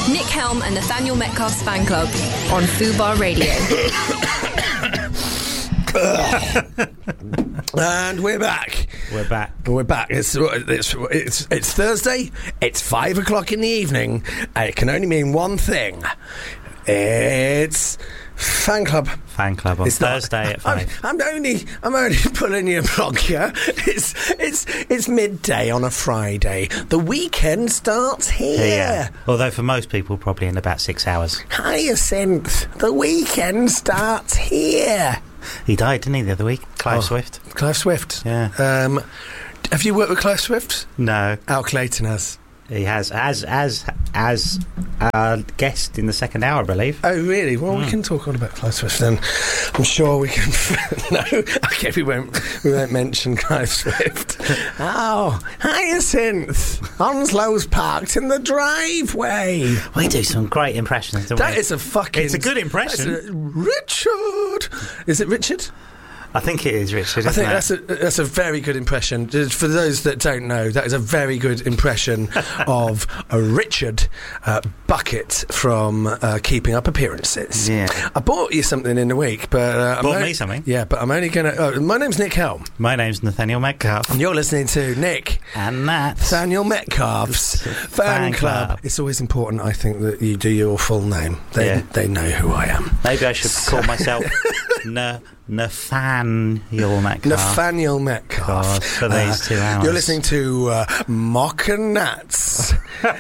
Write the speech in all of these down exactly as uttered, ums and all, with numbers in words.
Nick Helm and Nathaniel Metcalf's fan club on Fubar Radio. And we're back. We're back. We're back. It's it's it's it's Thursday. It's five o'clock in the evening. And it can only mean one thing. It's fan club. Fan club on It's Thursday not, at five. I'm, I'm only I'm only pulling you along here. It's it's it's midday on a Friday. The weekend starts here. Yeah. Although for most people, probably in about six hours. Hyacinth. The weekend starts here. He died, didn't he, the other week? Clive Oh. Swift. Clive Swift. Yeah. Um, have you worked with Clive Swift? No, Al Clayton has. he has as as as a guest in the second hour, I believe. Oh, really? Well, Mm. we can talk all about Clive Swift then. I'm sure we can. No, okay, we won't. We won't mention Clive Swift. Oh, Hyacinth. Onslow's parked in the driveway. We do some great impressions, don't That we? is a fucking. It's a good impression. that's a- Richard. Is it Richard? I think it is, Richard. I Isn't think it? that's a that's a very good impression. Just for those that don't know, that is a very good impression of a Richard uh, Bucket from uh, Keeping Up Appearances. Yeah. I bought you something in the week, but uh, I'm Bought only- me something? Yeah, but I'm only gonna. Oh, my name's Nick Helm, My name's Nathaniel Metcalf, and you're listening to Nick and that's Nathaniel Metcalf's Fan, Fan Club. Club. It's always important, I think, that you do your full name. They Yeah. they know who I am. maybe I should call myself Na- Nathaniel Metcalf. Nathaniel Metcalf. God, for these two hours. You're listening to uh, Mock and Nats.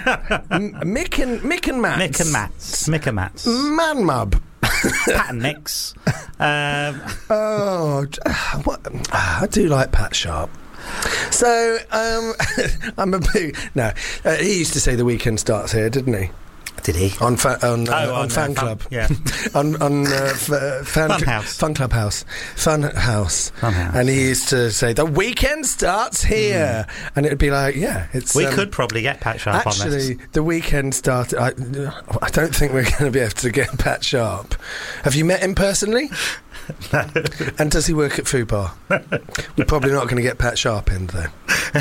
M- Mick and Mick and Mats. Mick and Mats. Mick and Mats. Man Mub. Pat and Nicks. Um, Oh, d- what? I do like Pat Sharp. So, um, I'm a big no. Uh, he used to say the weekend starts here, didn't he? did he? On fa- on, uh, Oh, on, on, Fan uh, Club. Fun- yeah. on on uh, f- uh, fan Fun cl- House. Fun Club House, Fun House, Fun House, and he used to say the weekend starts here, mm. and it'd be like, yeah, it's. We um, could probably get Pat Sharp on Actually, this. the weekend started. I, I don't think we're going to be able to get Pat Sharp. Have you met him personally? No. And does he work at Food Bar? We're probably not going to get Pat Sharp in, though.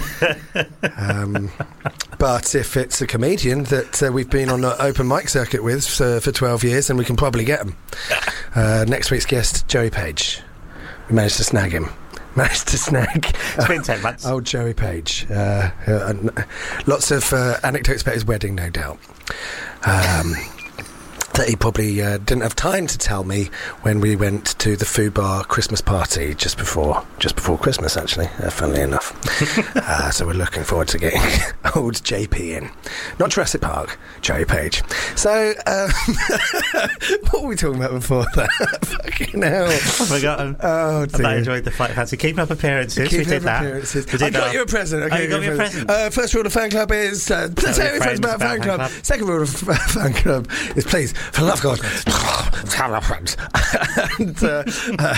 Um, but if it's a comedian that uh, we've been on an open mic circuit with for, for twelve years, then we can probably get him. Uh, next week's guest, Joey Page. We managed to snag him. Managed to snag. It's been ten months. Old Joey Page. Uh, uh, lots of uh, anecdotes about his wedding, no doubt. Um, that he probably uh, didn't have time to tell me when we went to the Food Bar Christmas party just before just before Christmas, actually, uh, funnily enough. uh, so we're looking forward to getting old J P in. Not Jurassic Park, Joey Page. So, um, what were we talking about before that? Fucking hell. I've forgotten. Oh, dear. I enjoyed the Fight Fancy. Keeping up appearances. Keep we did that. appearances. We did I got that. you a present. Okay, Oh, you got me a present. Uh, first rule of fan club is uh, tell Tell your your friends friends about about fan fan club. club. Second rule of fan club is please, for the love of God, tell your friends. And uh, uh,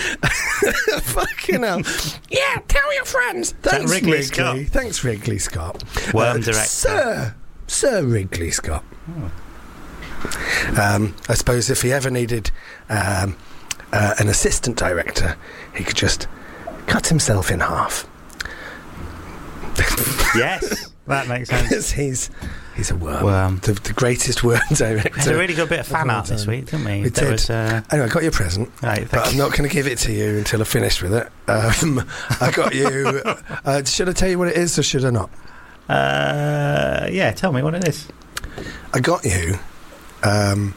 fucking hell, yeah, tell your friends. Thanks, Wrigley Wrigley. Scott. Thanks, Wrigley Scott. Worm Uh, director. Sir, Sir Wrigley Scott. Um, I suppose if he ever needed um, uh, an assistant director, he could just cut himself in half. Yes, that makes sense. Because he's he's a worm, Worm. The, the greatest worm director. We had a really good bit of fan all art this time. week, didn't we? We There did. Was, uh, Anyway, I got you a present, right, but thank I'm you. not going to give it to you until I finish with it. Um, I got you. Uh, should I tell you what it is, or should I not? Uh, yeah, tell me what it is. I got you um,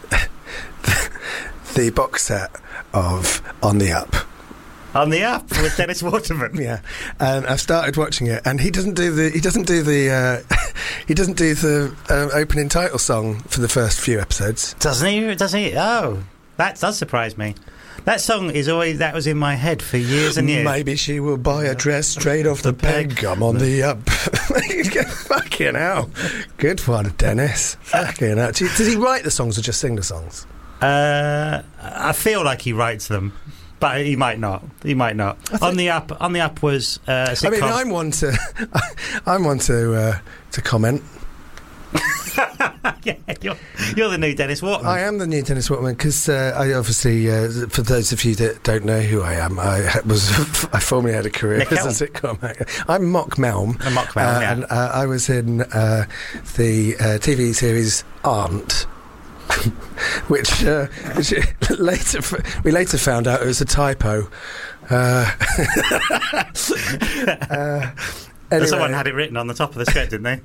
the box set of On the Up. On the Up with Dennis Waterman. Yeah, and I've started watching it, and he doesn't do the he doesn't do the uh, he doesn't do the um, opening title song for the first few episodes. Doesn't he? Doesn't he? Oh, that does surprise me. That song is always that was in my head for years and years. Maybe she will buy a dress straight off the peg. I'm on the up. Fucking hell, good one, Dennis. Fucking hell. Does he write the songs or just sing the songs? Uh, I feel like he writes them, but he might not. He might not. On the Up, on the Up was uh, a sitcom. I mean, I'm one to I'm one to uh, to comment. yeah, you're, you're the new Dennis Waterman. I am the new Dennis Waterman because uh, I obviously, uh, for those of you that don't know who I am, I was I formerly had a career Nick as a sitcom actor. I'm Mock Melm. A Mock Melm, uh, yeah. And uh, I was in uh, the uh, T V series Aunt. which, uh, which later we later found out it was a typo. Uh, uh, Anyway. Someone had it written on the top of the script, didn't they?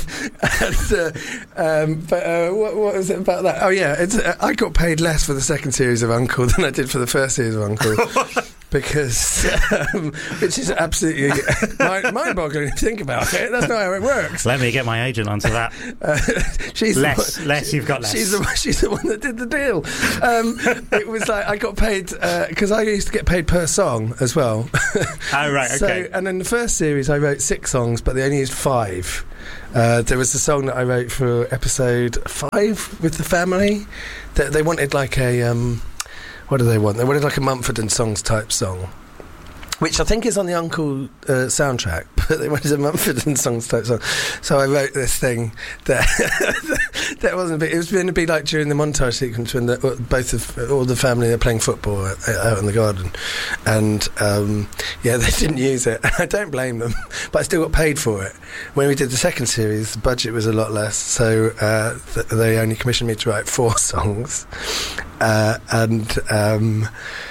and, uh, um, but uh, what, what was it about that? Oh, yeah, it's, uh, I got paid less for the second series of Uncle than I did for the first series of Uncle. because, um, which is absolutely mind- mind-boggling if you think about it. That's not how it works. Let me get my agent onto that. Uh, she's less, the one, less, you've got less. She's the, she's the one that did the deal. Um, it was like I got paid, because uh, I used to get paid per song as well. Oh, right, so, okay. And in the first series, I wrote six songs, but they only used five. Uh, there was a song that I wrote for episode five with the family. They, they wanted like a... Um, what do they want? They wanted like a Mumford and Sons type song, which I think is on the Uncle uh, soundtrack, but they wanted a Mumford and Sons type song. So I wrote this thing that that wasn't. It was going to be like during the montage sequence when the, both of all the family are playing football out in the garden, and um, yeah, they didn't use it. I don't blame them, but I still got paid for it. When we did the second series, the budget was a lot less, so uh, th- they only commissioned me to write four songs, uh, and. Um,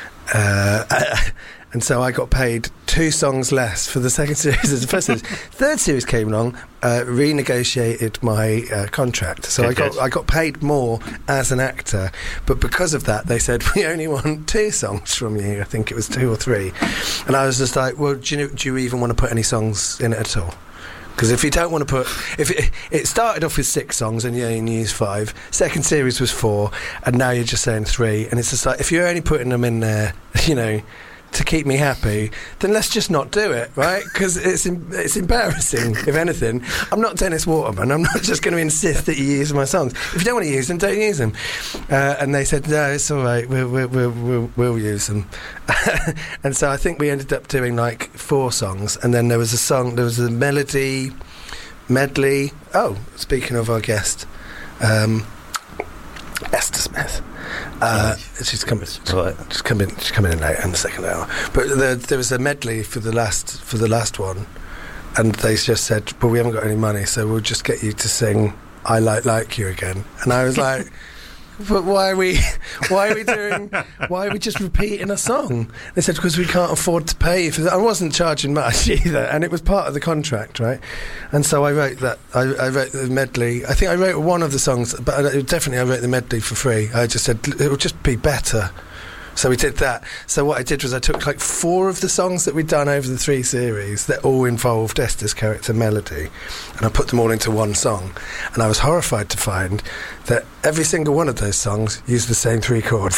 uh, And so I got paid two songs less for the second series as the first series. Third series came along, uh, renegotiated my uh, contract. So good, I got good. I got paid more as an actor, but because of that, they said we only want two songs from you. I think it was two or three, and I was just like, well, do you know, do you even want to put any songs in it at all? Because if you don't want to put... if it, it started off with six songs and you only used five. Second series was four, and now you're just saying three. And it's just like, if you're only putting them in there, you know... to keep me happy, then let's just not do it, right? Because it's it's embarrassing, if anything. I'm not Dennis Waterman. I'm not just going to insist that you use my songs. If you don't want to use them, don't use them. Uh, and they said, no, it's all right. We'll we'll we'll, we'll, we'll use them. And so I think we ended up doing like four songs, and then there was a song. There was a melody medley. Oh, speaking of our guest, um, Esther Smith. Uh, she's coming. Right. She's coming. She's coming in late in the second hour. But the, there was a medley for the last for the last one, and they just said, "Well, we haven't got any money, so we'll just get you to sing I Like Like You again." And I was like, "But why are we? Why are we doing? Why are we just repeating a song?" They said, "Because we can't afford to pay you for that." I wasn't charging much either, and it was part of the contract, right? And so I wrote that. I, I wrote the medley. I think I wrote one of the songs, but I, definitely I wrote the medley for free. I just said it would just be better. So we did that. So what I did was I took like four of the songs that we'd done over the three series that all involved Esther's character Melody, and I put them all into one song. And I was horrified to find that every single one of those songs used the same three chords.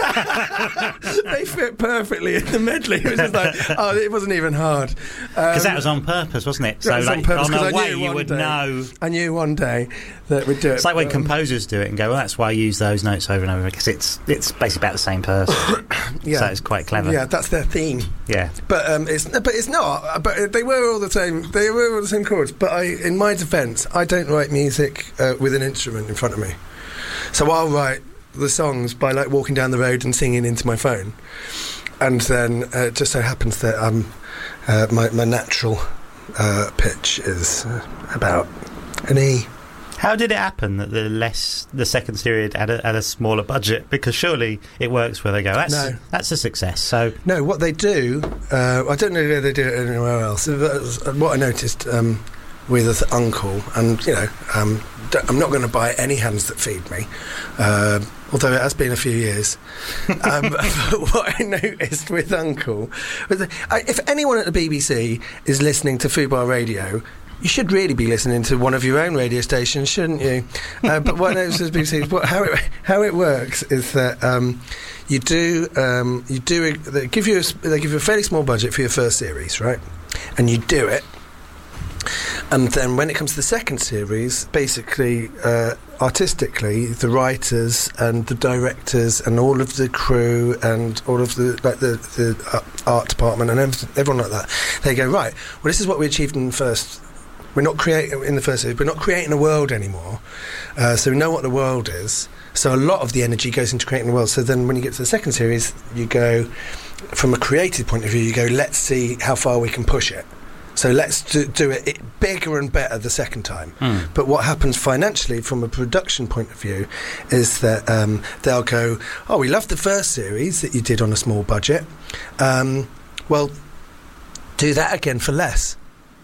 They fit perfectly in the medley. It was just like, oh, it wasn't even hard. Because um, that was on purpose, wasn't it? So was like, on purpose, on a I way knew you would day, know. I knew one day that we'd do it. It's like when um, composers do it and go, well, that's why I use those notes over and over, because it's it's basically about the same person. Yeah. So it's quite clever. Yeah, that's their theme. Yeah. But um, it's but it's not. But they were all the same. They were all the same chords. But I, in my defence, I don't write music uh, with an instrument in front of me. So I'll write the songs by like walking down the road and singing into my phone, and then uh, it just so happens that um, uh, my my natural uh, pitch is uh, about an E. How did it happen that the less the second series had a, had a smaller budget? Because surely it works where they go, that's no. that's a success. So no, what they do, uh, I don't know if they do it anywhere else. What I noticed um, with Uncle, and you know, um, I'm not going to buy any Hands That Feed Me, uh, although it has been a few years. um, but what I noticed with Uncle was that I, if anyone at the B B C is listening to Fubar Radio, you should really be listening to one of your own radio stations, shouldn't you? Uh, but what I noticed with B B C is what, how it how it works is that um, you do um, you do a, they give you a, they give you a fairly small budget for your first series, right? And you do it. And then when it comes to the second series, basically, uh, artistically, the writers and the directors and all of the crew and all of the like the, the art department and everyone like that, they go, right, well, this is what we achieved in the first. We're not creating in the first series. We're not creating a world anymore. Uh, so we know what the world is. So a lot of the energy goes into creating the world. So then when you get to the second series, you go, from a creative point of view, you go, let's see how far we can push it. So let's do, do it, it bigger and better the second time. Mm. But what happens financially from a production point of view is that um, they'll go, oh, we love the first series that you did on a small budget. Um, well, do that again for less.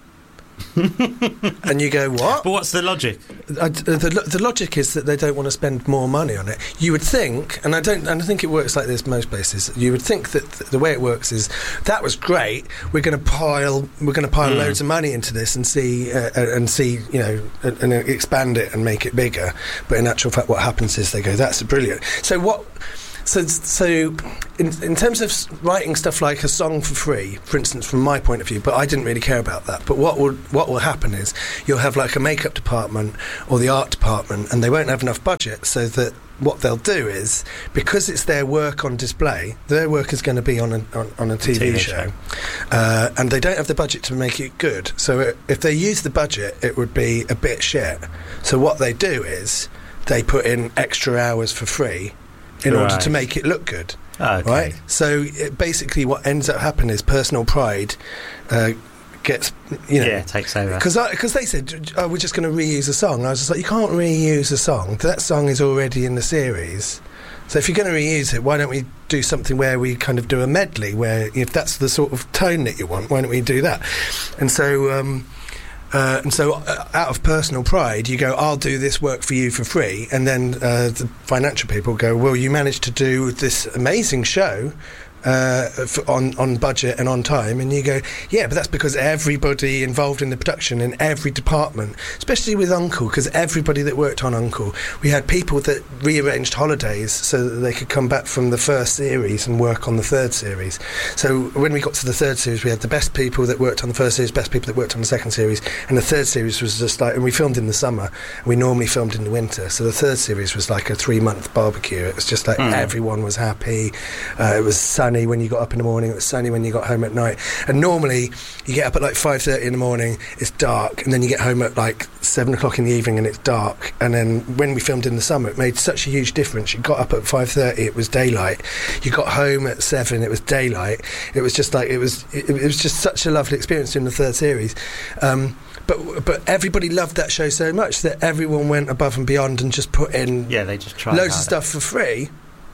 And you go, what? But what's the logic? Uh, the, the logic is that they don't want to spend more money on it. You would think, and I don't, and I think it works like this most places. You would think that th- the way it works is that was great. We're going to pile, we're going to pile mm. loads of money into this and see, uh, and see, you know, and, and expand it and make it bigger. But in actual fact, what happens is they go, that's brilliant. So what? So, so in, in terms of writing stuff like a song for free, for instance, from my point of view, but I didn't really care about that. But what will what will happen is you'll have like a makeup department or the art department, and they won't have enough budget, so that what they'll do is, because it's their work on display, their work is going to be on a, on, on a T V, T V show, show. Uh, and they don't have the budget to make it good. So it, if they use the budget, it would be a bit shit. So what they do is they put in extra hours for free in right. order to make it look good. Okay. Right? So it basically what ends up happening is personal pride uh, gets, you know... Yeah, takes over. Because they said, oh, we're just going to reuse a song. And I was just like, you can't reuse a song. That song is already in the series. So if you're going to reuse it, why don't we do something where we kind of do a medley, where if that's the sort of tone that you want, why don't we do that? And so... Um, Uh, and so uh, out of personal pride you go, I'll do this work for you for free, and then uh, the financial people go, well, you managed to do this amazing show uh, for, on, on budget and on time, and you go, yeah, but that's because everybody involved in the production in every department, especially with Uncle, because everybody that worked on Uncle, we had people that rearranged holidays so that they could come back from the first series and work on the third series. So when we got to the third series, we had the best people that worked on the first series, best people that worked on the second series, and the third series was just like, and we filmed in the summer, and we normally filmed in the winter, so the third series was like a three month barbecue. It was just like mm. everyone was happy. Uh, it was sunny when you got up in the morning, it was sunny when you got home at night, and normally you get up at like five thirty in the morning, it's dark, and then you get home at like seven o'clock in the evening and it's dark. And then when we filmed in the summer, it made such a huge difference. You got up at five thirty, it was daylight. You got home at seven, it was daylight. It was just like, it was it, it was just such a lovely experience in the third series. um But but everybody loved that show so much that everyone went above and beyond and just put in yeah, they just tried loads harder. of stuff for free.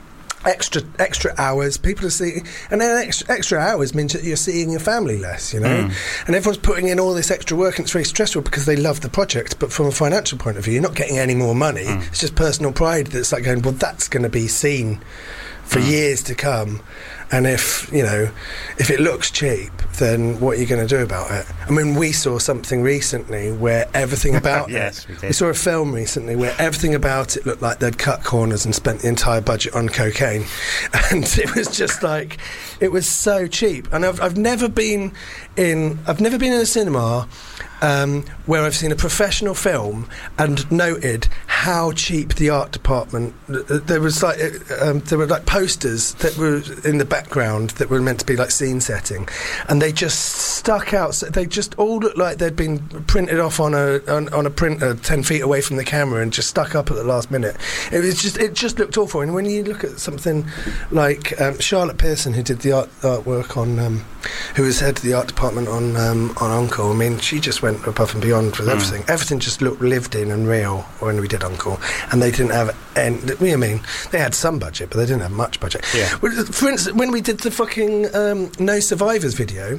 Extra extra hours, people are seeing, and then extra, extra hours means that you're seeing your family less, you know. Mm. And everyone's putting in all this extra work, and it's very stressful because they love the project. But from a financial point of view, you're not getting any more money. Mm. It's just personal pride that's like going, well, that's going to be seen for mm. years to come. And if, you know, if it looks cheap, then what are you going to do about it? I mean, we saw something recently where everything about yes, it... we did. We saw a film recently where everything about it looked like they'd cut corners and spent the entire budget on cocaine. And it was just like... It was so cheap. And I've, I've never been in... I've never been in a cinema... Um, where I've seen a professional film and noted how cheap the art department. There was like um, there were like posters that were in the background that were meant to be like scene setting, and they just stuck out. So they just all looked like they'd been printed off on a on, on a printer ten feet away from the camera and just stuck up at the last minute. It was just it just looked awful. And when you look at something like um, Charlotte Pearson, who did the art artwork on, um, who was head of the art department on um, on Uncle, I mean, she just went above and beyond with mm. everything. Everything just looked lived in and real when we did Uncle, and they didn't have any. I mean, they had some budget, but they didn't have much budget. Yeah. For instance, when we did the fucking um, No Survivors video,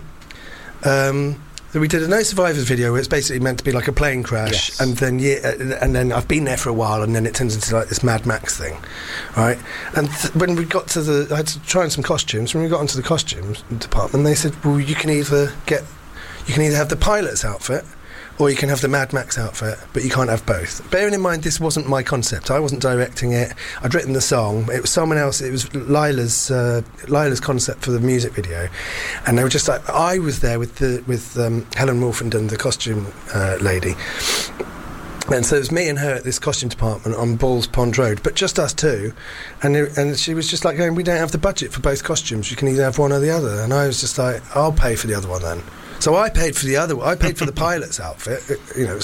um, we did a No Survivors video where it's basically meant to be like a plane crash, yes. and then yeah, and then I've been there for a while, and then it turns into like this Mad Max thing, right? And th- when we got to the, I had to try on some costumes. When we got onto the costumes department, they said, well, you can either get. You can either have the pilot's outfit or you can have the Mad Max outfit, but you can't have both. Bearing in mind, this wasn't my concept. I wasn't directing it. I'd written the song. It was someone else. It was Lila's uh, Lila's concept for the music video, and they were just like, I was there with the with um, Helen Wolfenden, the costume uh, lady. And so it was me and her at this costume department on Balls Pond Road, but just us two. And it, and she was just like going, we don't have the budget for both costumes. You can either have one or the other. And I was just like, I'll pay for the other one then. So I paid for the other. I paid for the pilot's outfit. It, you know, it's like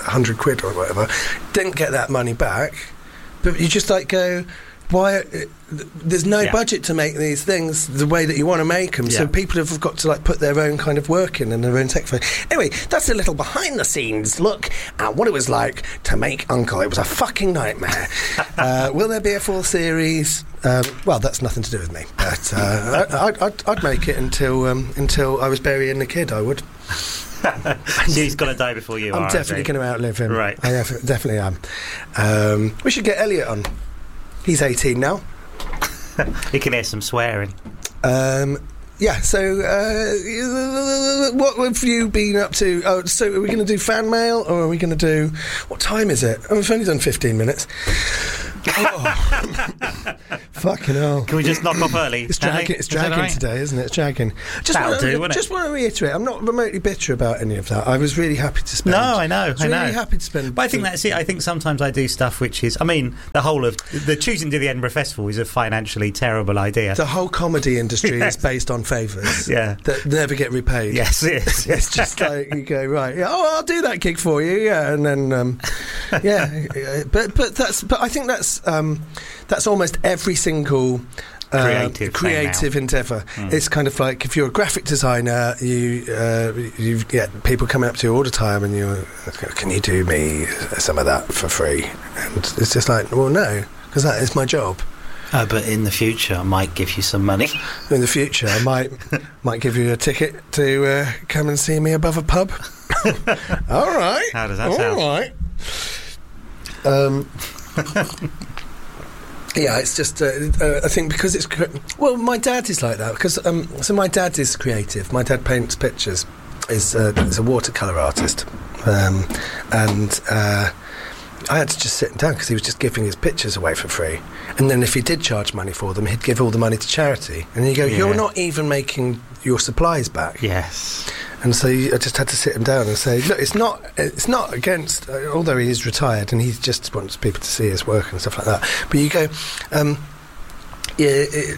hundred quid or whatever, didn't get that money back, but you just like go, why? There's no yeah. budget to make these things the way that you want to make them. Yeah. So people have got to like put their own kind of work in and their own tech. Anyway, that's a little behind the scenes look at what it was like to make Uncle. It was a fucking nightmare. uh, will there be a full series? Um, well, that's nothing to do with me. But uh, I, I'd, I'd, I'd make it until um, until I was burying the kid. I would. He's going to die before you. I'm are, definitely going to outlive him. Right. I def- definitely am. Um, we should get Elliot on. He's eighteen now. He can hear some swearing. Um, yeah, so uh, what have you been up to? Oh, so are we going to do fan mail or are we going to do... What time is it? Oh, we've only done fifteen minutes. Oh. Fucking hell. Can we just knock off early? It's dragging, it's dragging right? today, isn't it? It's dragging. Just That'll want to, do, won't just it? want to reiterate, I'm not remotely bitter about any of that. I was really happy to spend... No, I know, I was I really know. happy to spend... But I think that's it. I think sometimes I do stuff which is... I mean, the whole of... The choosing to do the Edinburgh Festival is a financially terrible idea. The whole comedy industry yes. is based on favours. Yeah. That never get repaid. Yes, it is. It's just like, you go, right, yeah, oh, I'll do that gig for you, yeah, and then... Um, yeah, but but that's... But I think that's... Um, That's almost every single uh, creative, creative endeavour. Mm. It's kind of like if you're a graphic designer, you uh, you get people coming up to you all the time, and you can you do me some of that for free? And it's just like, well, no, because that is my job. Oh, but in the future, I might give you some money. In the future, I might might give you a ticket to uh, come and see me above a pub. All right. How does that all sound? All right. Um. Yeah, it's just, uh, uh, I think because it's... Cre- well, my dad is like that, because... Um, so my dad is creative. My dad paints pictures. Is uh, is a watercolour artist. Um, and uh, I had to just sit him down, because he was just giving his pictures away for free. And then if he did charge money for them, he'd give all the money to charity. And you go, yeah. you're not even making your supplies back. Yes. And so you, I just had to sit him down and say, look, it's not it's not against, uh, although he is retired and he just wants people to see his work and stuff like that. But you go, um, yeah, it,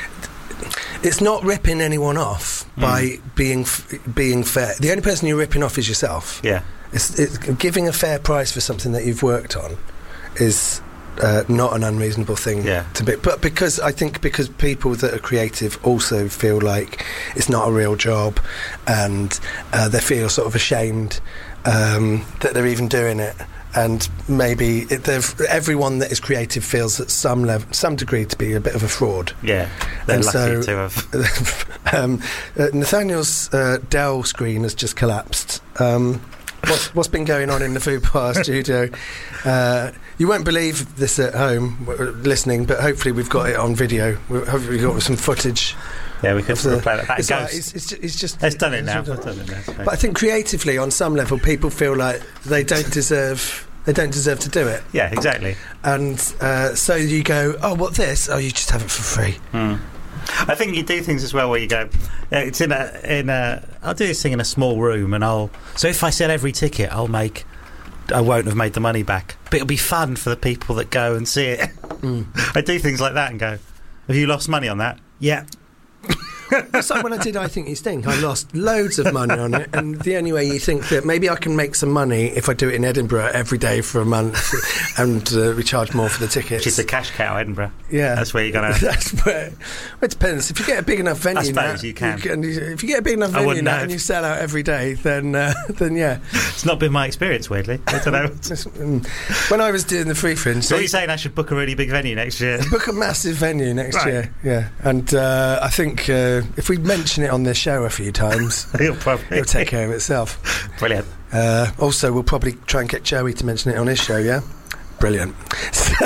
it's not ripping anyone off mm. by being f- being fair. The only person you're ripping off is yourself. Yeah. It's, it's giving a fair price for something that you've worked on is... Uh, not an unreasonable thing yeah. to be, but because I think because people that are creative also feel like it's not a real job, and uh, they feel sort of ashamed um, that they're even doing it, and maybe it, everyone that is creative feels at some level, some degree, to be a bit of a fraud. Yeah, they're and lucky so, to have. um, uh, Nathaniel's uh, Dell screen has just collapsed. Um, What's, what's been going on in the Food Bar studio? Uh, you won't believe this at home, w- listening, but hopefully we've got it on video. We've hopefully got some footage. Yeah, we could the, play that. it's, like, it's, it's, it's just. It's done it now. It's done it now. But I think creatively, on some level, people feel like they don't deserve. They don't deserve to do it. Yeah, exactly. And uh, so you go, oh, what this? Oh, you just have it for free. Hmm. I think you do things as well where you go, it's in a in a I'll do this thing in a small room, and I'll so if I sell every ticket, I'll make I won't have made the money back, but it'll be fun for the people that go and see it. Mm. I do things like that and go, have you lost money on that? Yeah. It's like when I did I Think You Stink, I lost loads of money on it, and the only way you think that maybe I can make some money if I do it in Edinburgh every day for a month and uh, we charge more for the tickets. Which is a cash cow, Edinburgh. Yeah. That's where you're going to... That's where... Well, it depends. If you get a big enough venue... I suppose now, you can. You can. If you get a big enough venue now and you sell out every day, then, uh, then yeah. It's not been my experience, weirdly. I don't know. When I was doing the Free Fringe... So you're saying I should book a really big venue next year? Book a massive venue next right. year, yeah. And uh, I think uh, if we mention it on this show a few times, it'll probably it'll take care of itself. Brilliant. Uh, also, we'll probably try and get Joey to mention it on his show. Yeah, brilliant. So,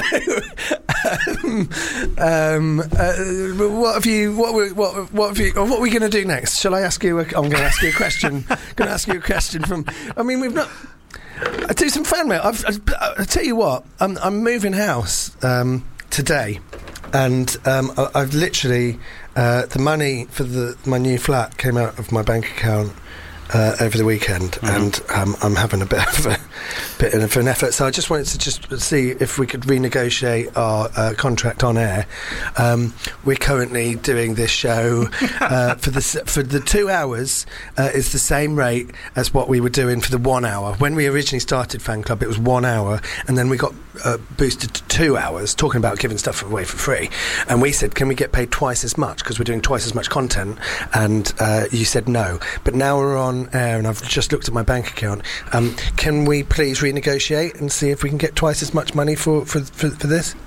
um, um, uh, what have you? What what what have you? What are we going to do next? Shall I ask you? A, I'm going to ask you a question. Going to ask you a question from. I mean, we've not. I do some fan mail. I've, I, I tell you what, I'm, I'm moving house um, today, and um, I, I've literally. Uh, the money for the my new flat came out of my bank account uh, over the weekend, mm-hmm. and um, I'm having a bit of a bit in for an effort. So I just wanted to just see if we could renegotiate our uh, contract on air. Um, we're currently doing this show uh, for the for the two hours uh, is the same rate as what we were doing for the one hour. When we originally started Fan Club, it was one hour, and then we got uh, boosted to two hours, talking about giving stuff away for free. And we said, can we get paid twice as much because we're doing twice as much content? And uh, you said no. But now we're on air, and I've just looked at my bank account. Um, can we please renegotiate and see if we can get twice as much money for for, for, for this?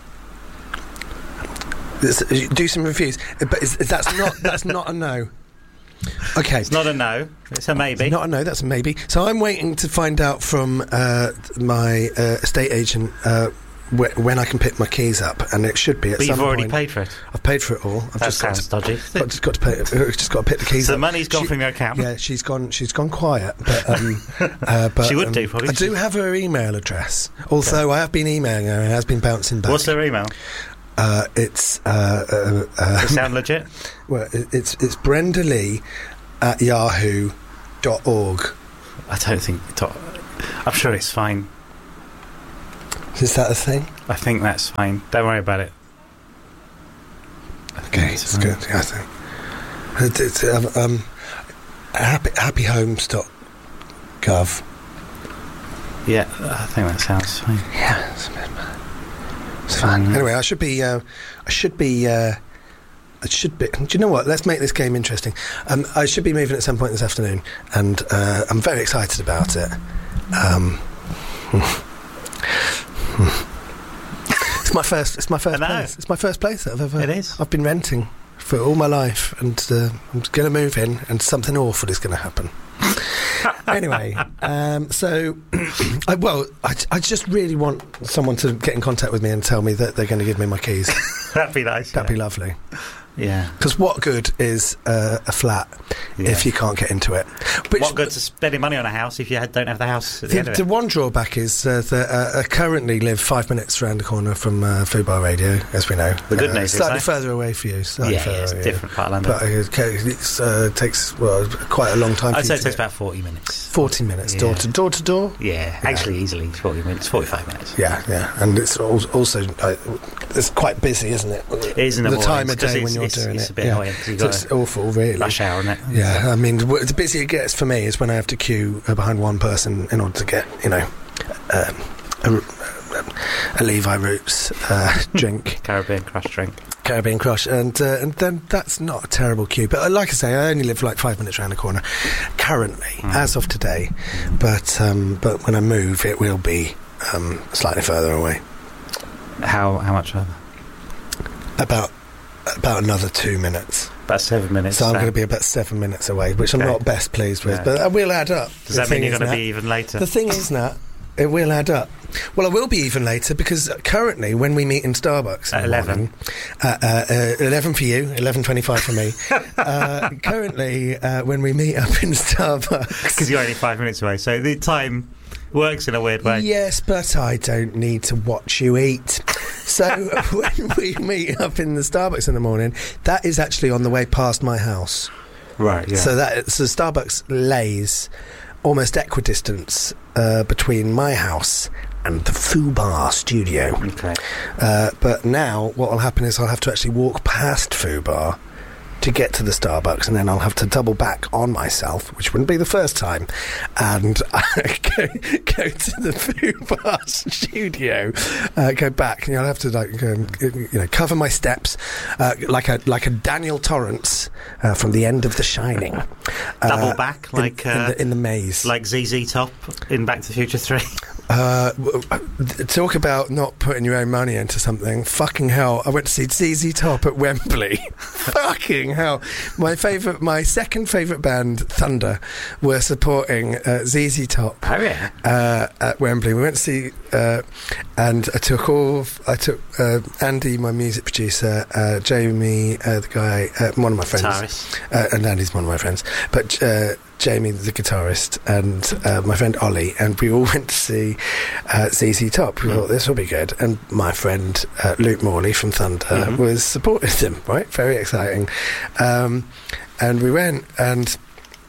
This, do some reviews, but is, is that's not that's not a no. Okay, it's not a no. It's a maybe. It's not a no. That's a maybe. So I'm waiting to find out from uh, my uh, estate agent uh, wh- when I can pick my keys up, and it should be at but some you've already point. paid for it. I've paid for it all. I've that just sounds got to, dodgy. I've just got to pay. I've just got to pick the keys so up. the money's gone she, from your account. Yeah, she's gone. She's gone quiet. But, um, uh, but she would um, do probably. I do have her email address. Also, okay. I have been emailing her, and it has been bouncing back. What's her email? Uh, it's uh, uh, uh, Does it sound legit? Well, it, it's it's Brenda Lee at yahoo dot org. I don't think. I'm sure it's fine. Is that a thing? I think that's fine. Don't worry about it. Okay, it's, it's good. Yeah, I think. It's, it's, um, um, happy, happyhomes dot gov. Yeah, I think that sounds fine. Yeah, it's, it's fine. Um, anyway, I should be. Uh, I should be. Uh, I should be. Do you know what? Let's make this game interesting. Um, I should be moving at some point this afternoon, and uh, I'm very excited about it. Um, it's my first. It's my first place. It's my first place that I've ever. It is. I've been renting for all my life, and uh, I'm going to move in, and something awful is going to happen. Anyway, um, so I, well, I, I just really want someone to get in contact with me and tell me that they're going to give me my keys. That'd be nice. That'd yeah. be lovely. Yeah. Because what good is uh, a flat yeah. if you can't get into it? Which, what good to spending money on a house if you had, don't have the house at the, the end of the it? one drawback is uh, that uh, I currently live five minutes around the corner from uh, Fubar Radio, as we know. The good uh, news slightly is further away for you. Slightly yeah, further yeah, it's away, a different yeah. part of London. But it uh, takes well quite a long time. I'd for say you it to takes get. about forty minutes. Forty minutes, yeah. door to door to door. Yeah, yeah, actually, easily forty minutes, forty-five minutes. Yeah, yeah, and it's also uh, it's quite busy, isn't it? It is in the, the mornings, time of day when you're it's, doing it's it. A bit yeah. annoying. So it's awful, really. Rush hour, isn't it? Yeah, I mean, w- the busier it gets for me is when I have to queue uh, behind one person in order to get, you know, um, a, a Levi Roots uh, drink. Caribbean Crush drink. Caribbean Crush, and uh, and then that's not a terrible queue. But uh, like I say, I only live like five minutes around the corner currently, mm. as of today. But um, but when I move, it will be um, slightly further away. How how much further? About about another two minutes. About seven minutes. So I'm going to be about seven minutes away, which okay. I'm not best pleased with, yeah. but I will add up. Does that mean you're going to be even later? The thing is, Nat, it will add up. Well, I will be even later because currently, when we meet in Starbucks at eleven, morning, uh, uh, uh, eleven for you, eleven twenty-five for me. uh, currently, uh, when we meet up in Starbucks, because you're only five minutes away, so the time works in a weird way. Yes, but I don't need to watch you eat. So when we meet up in the Starbucks in the morning, that is actually on the way past my house. Right. Yeah. So that so Starbucks lays almost equidistance uh, between my house and the Fubar studio. Okay. Uh, but now what will happen is I'll have to actually walk past Fubar to get to the Starbucks, and then I'll have to double back on myself, which wouldn't be the first time, and go, go to the Fubar studio, uh, go back, and I'll have to like go and, you know, cover my steps uh, like a like a Daniel Torrance uh, from the end of The Shining. Double uh, back like in, uh, in, the, in the maze, like Z Z Top in Back to the Future three. Uh, talk about not putting your own money into something. Fucking hell! I went to see Z Z Top at Wembley. Fucking hell! My favourite, my second favourite band, Thunder, were supporting uh, Z Z Top. Oh yeah. Uh, at Wembley, we went to see, uh, and I took all. I took uh, Andy, my music producer, uh, Jamie, uh, the guy, uh, one of my friends, uh, and Andy's one of my friends, but. Uh, Jamie, the guitarist, and uh, my friend Ollie, and we all went to see uh, Z Z Top. We mm. thought this will be good, and my friend uh, Luke Morley from Thunder mm-hmm. was supporting them. Right, very exciting. Um, and we went, and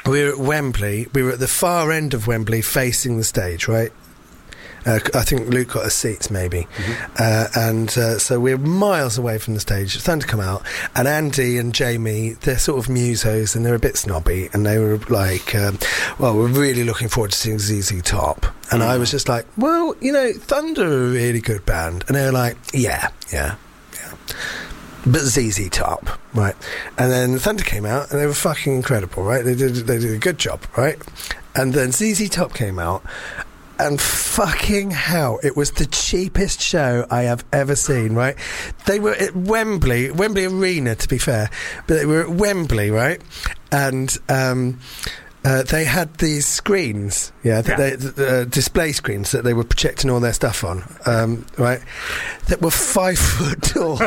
we were at Wembley. We were at the far end of Wembley, facing the stage, right? Uh, I think Luke got us seats, maybe. Mm-hmm. Uh, and uh, so we're miles away from the stage. Thunder come out, and Andy and Jamie, they're sort of musos, and they're a bit snobby, and they were like, um, well, we're really looking forward to seeing Z Z Top. And mm. I was just like, well, you know, Thunder are a really good band. And they were like, yeah, yeah, yeah. But Z Z Top, right? And then Thunder came out, and they were fucking incredible, right? They did, they did a good job, right? And then Z Z Top came out, and fucking hell, it was the cheapest show I have ever seen, right? They were at Wembley, Wembley Arena, to be fair, but they were at Wembley, right? And um, uh, they had these screens, yeah, yeah. They, the, uh, display screens that they were projecting all their stuff on, um, right? That were five foot tall.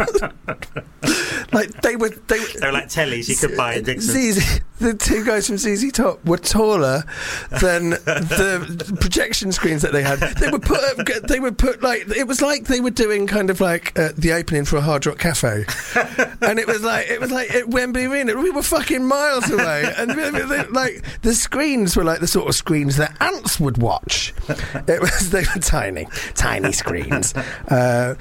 Like they were, they, they were like tellies you could buy at Dixon's. Z Z, the two guys from Z Z Top were taller than the projection screens that they had. They would put, they would put like it was like they were doing kind of like uh, the opening for a Hard Rock Cafe, and it was like it was like at Wembley Arena. We were fucking miles away, and they, like the screens were like the sort of screens that ants would watch. It was they were tiny, tiny screens. Uh,